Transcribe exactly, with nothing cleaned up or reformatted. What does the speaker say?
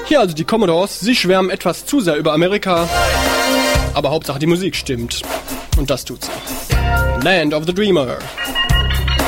Hier also die Commodores, sie schwärmen etwas zu sehr über Amerika, aber Hauptsache die Musik stimmt. Und das tut sie. Land of the Dreamer.